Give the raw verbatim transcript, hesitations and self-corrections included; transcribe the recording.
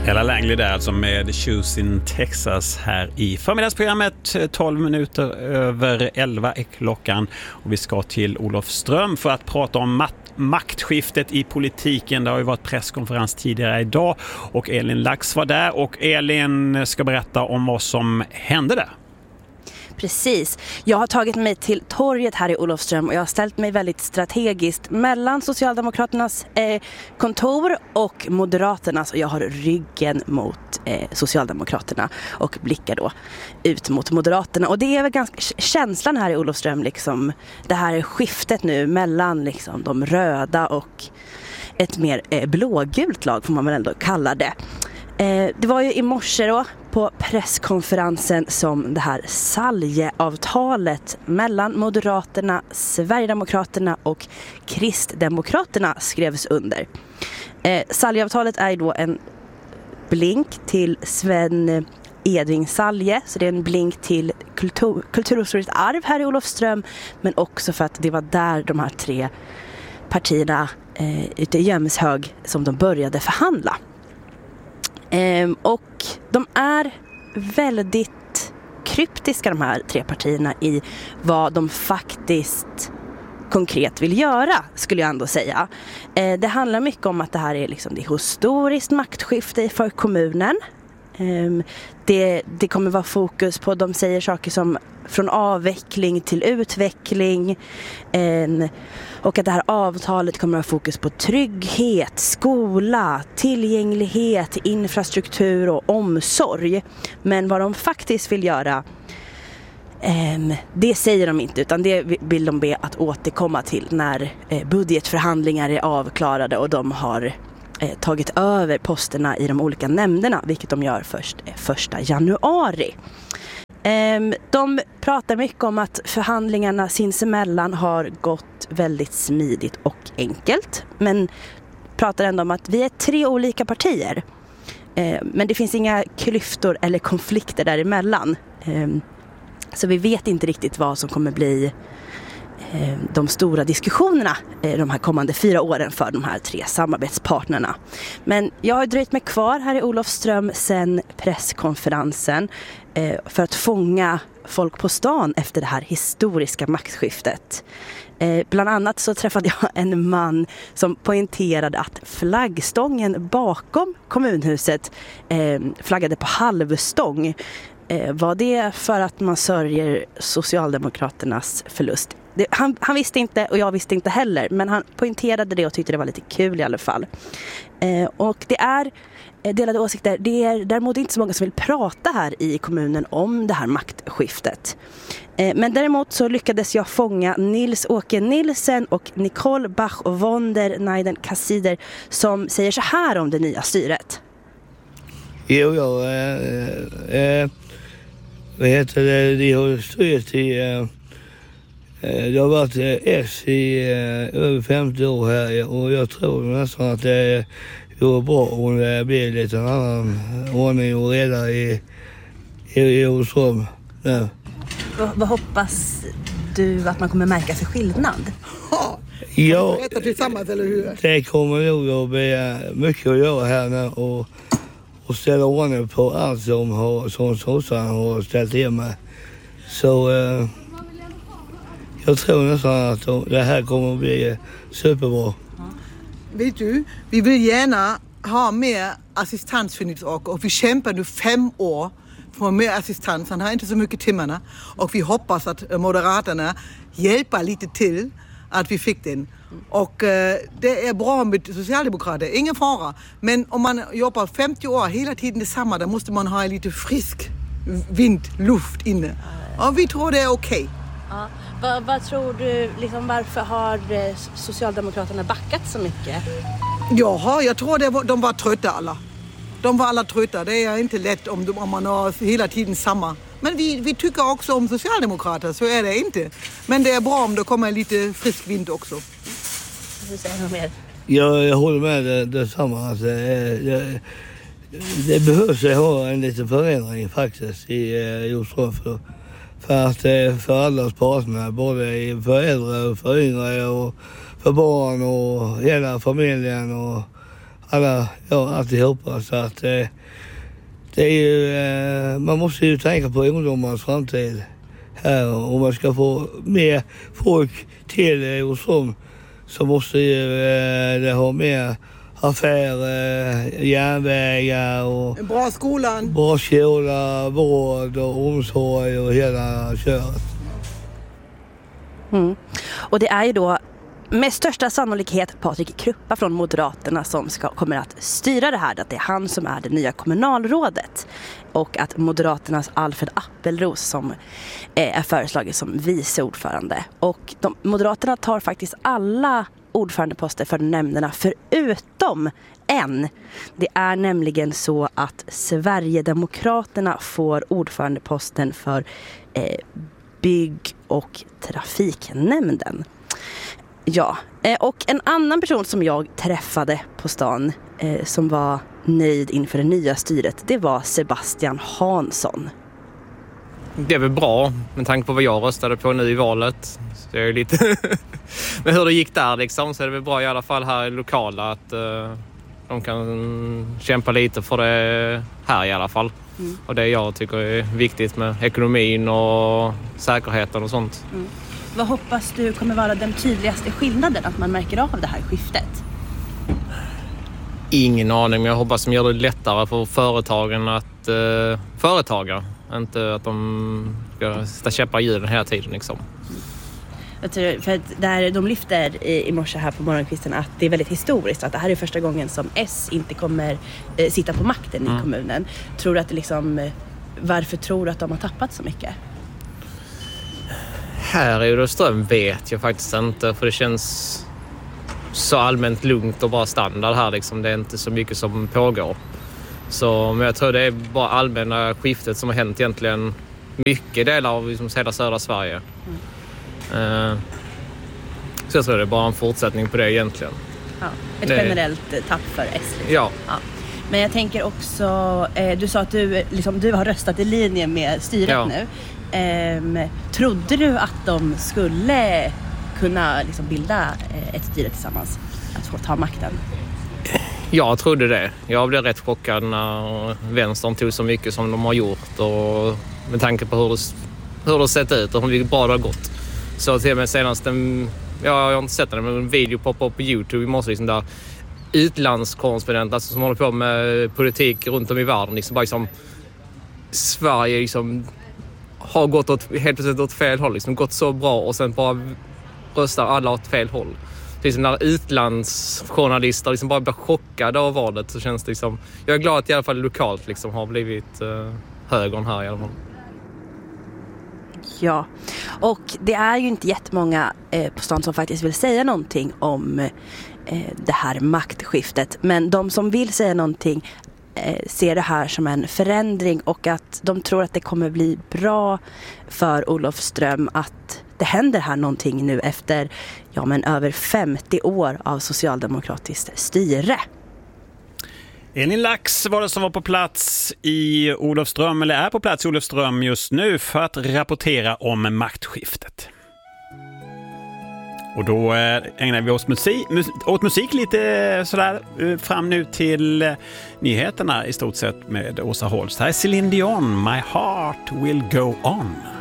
Ella Langley där alltså med Choose in Texas här i förmiddagsprogrammet. tolv minuter över elva är klockan och vi ska till Olofström för att prata om mat- maktskiftet i politiken. Det har ju varit presskonferens tidigare idag och Elin Lax var där och Elin ska berätta om vad som hände där. Precis. Jag har tagit mig till torget här i Olofström och jag har ställt mig väldigt strategiskt mellan Socialdemokraternas eh, kontor och Moderaternas, och jag har ryggen mot eh, Socialdemokraterna och blickar då ut mot Moderaterna. Och det är väl ganska känslan här i Olofström, liksom det här skiftet nu mellan liksom de röda och ett mer eh, blågult lag, får man väl ändå kalla det. Det var ju i morse då på presskonferensen som det här Saljeavtalet mellan Moderaterna, Sverigedemokraterna och Kristdemokraterna skrevs under. Eh, Saljeavtalet är ju då en blink till Sven Edvin Salje, så det är en blink till kultur, kulturhistoriskt arv här i Olofström, men också för att det var där de här tre partierna eh, ute i Jämshög som de började förhandla. Um, och de är väldigt kryptiska, de här tre partierna, i vad de faktiskt konkret vill göra, skulle jag ändå säga. Uh, det handlar mycket om att det här är liksom det historiskt maktskifte för kommunen. Um, det, det kommer vara fokus på, de säger saker som från avveckling till utveckling, um, och att det här avtalet kommer att ha fokus på trygghet, skola, tillgänglighet, infrastruktur och omsorg. Men vad de faktiskt vill göra, um, det säger de inte, utan det vill de be att återkomma till när uh, budgetförhandlingar är avklarade och de har tagit över posterna i de olika nämnderna, vilket de gör först första januari. De pratar mycket om att förhandlingarna sinsemellan har gått väldigt smidigt och enkelt, men pratar ändå om att vi är tre olika partier, men det finns inga klyftor eller konflikter däremellan. Så vi vet inte riktigt vad som kommer bli de stora diskussionerna de här kommande fyra åren för de här tre samarbetspartnerna. Men jag har dröjt mig kvar här i Olofström sedan presskonferensen för att fånga folk på stan efter det här historiska maktskiftet. Bland annat så träffade jag en man som poängterade att flaggstången bakom kommunhuset flaggade på halvstång. Var det för att man sörjer Socialdemokraternas förlust? Det, han, han visste inte och jag visste inte heller, men han poängterade det och tyckte det var lite kul i alla fall. Eh, och det är delade åsikter. Det är däremot inte så många som vill prata här i kommunen om det här maktskiftet. Eh, men däremot så lyckades jag fånga Nils-Åke Nilsen och Nicole Bach och Wonder Naiden Kassider som säger så här om det nya styret. Jo, ja, eh, eh, vad heter det? De har styrt i... Eh, Det har varit S i eh, över femtio år här och jag tror nästan att det vore bra om det blir lite annan ordning och reda i, i, i Olofström. Ja. Vad, vad hoppas du att man kommer märka för skillnad? Ja, tillsammans, eller hur? Det kommer nog att bli mycket att göra här nu och, och ställa ordning på allt som, har, som sossarna har ställt in med. Så... Eh, Jag tror nästan att det här kommer att bli superbra. Vet du, vi vill gärna ha mer assistans för nytt år och vi kämpar nu fem år för mer assistans. Han har inte så mycket timmarna och vi hoppas att Moderaterna hjälper lite till att vi fick den. Och eh, det är bra med Socialdemokrater, ingen fara. Men om man jobbar femtio år hela tiden detsamma, då måste man ha lite frisk vind, luft inne. Och vi tror det är okej. Okay. Ja. Vad, vad tror du, liksom, varför har Socialdemokraterna backat så mycket? Jaha, jag tror det var, de var trötta alla. De var alla trötta. Det är inte lätt om, om man har hela tiden samma. Men vi, vi tycker också om Socialdemokrater, så är det inte. Men det är bra om det kommer lite frisk vind också. Vad säger du mer? Jag, jag håller med det, det samma. Alltså, det, det, det behövs ha en liten förändring faktiskt i Olofström för För att för alla parterna, både för äldre och för yngre och för barn och hela familjen och alla, ja, alltihopa. Så att eh, det är ju, eh, man måste ju tänka på ungdomarnas framtid här. Om man ska få mer folk till eh, Olofström så måste ju eh, det ha mer affärer, järnvägar och bra skolan. Bra skola, vård och omsorg och hela köret. Mm. Och det är ju då med största sannolikhet Patrik Kruppa från Moderaterna som ska, kommer att styra det här. Att det är han som är det nya kommunalrådet. Och att Moderaternas Alfred Appelros som eh, är föreslagen som vice ordförande. Och de, Moderaterna tar faktiskt alla ordförandeposter för nämnderna förutom en. Det är nämligen så att Sverigedemokraterna får ordförandeposten för eh, bygg- och trafiknämnden. Ja, och en annan person som jag träffade på stan eh, som var nöjd inför det nya styret, det var Sebastian Hansson. Det är väl bra med tanke på vad jag röstade på nu i valet. Så det är lite men hur det gick där liksom, så är det väl bra i alla fall här i lokala att uh, de kan kämpa lite för det här i alla fall. Mm. Och det jag tycker är viktigt med ekonomin och säkerheten och sånt. Mm. Vad hoppas du kommer vara den tydligaste skillnaden att man märker av det här skiftet? Ingen aning, men jag hoppas att de gör det lättare för företagen att uh, företaga. Inte att de ska sätta käppar i hjulen hela tiden liksom. Jag tror, för att där de lyfter i, i morse här på morgonkvisten att det är väldigt historiskt. Att det här är första gången som S inte kommer eh, sitta på makten mm. i kommunen. Tror du att det liksom, varför tror du att de har tappat så mycket? Här i Olofström vet jag faktiskt inte. För det känns så allmänt lugnt och bara standard här liksom. Det är inte så mycket som pågår. Så, men jag tror det är bara allmänna skiftet som har hänt egentligen mycket delar av liksom, hela södra Sverige. Mm. Uh, så jag tror det är bara en fortsättning på det egentligen. Ja, ett det... generellt tapp för S. Liksom. Ja. Ja. Men jag tänker också, eh, du sa att du, liksom, du har röstat i linje med styret ja. nu. Eh, trodde du att de skulle kunna liksom, bilda eh, ett styre tillsammans? Att få ta makten? Jag trodde det. Jag blev rätt chockad när vänstern tog så mycket som de har gjort. Och med tanke på hur det, hur det sett ut och hur bra det har gått. Så till och med senast en, ja, jag har inte sett den, men en video poppade upp på YouTube i morse liksom där utlandskorrespondenter alltså, som håller på med politik runt om i världen. Liksom, bara liksom, Sverige liksom, har gått åt, helt plötsligt åt fel håll. Liksom, gått så bra och sen bara röstar alla åt fel håll. Liksom när utlandsjournalister liksom bara blir chockade av valet så känns det liksom... Jag är glad att i alla fall lokalt liksom har blivit uh, högern här i alla fall. Ja, och det är ju inte jättemånga eh, på stan som faktiskt vill säga någonting om eh, det här maktskiftet. Men de som vill säga någonting eh, ser det här som en förändring och att de tror att det kommer bli bra för Olofström att det händer här någonting nu efter ja, men över femtio år av socialdemokratiskt styre. Elin Lax var det som var på plats i Olofström, eller är på plats i Olofström just nu för att rapportera om maktskiftet. Och då ägnar vi oss musik, åt musik lite sådär fram nu till nyheterna i stort sett med Åsa Holst. Här är Céline Dion, My Heart Will Go On.